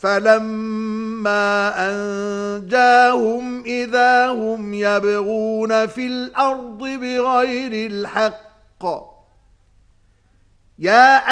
فَلَمَّا أَنْجَاهُمْ إِذَا هُمْ يَبْغُونَ فِي الْأَرْضِ بِغَيْرِ الْحَقِّ يَا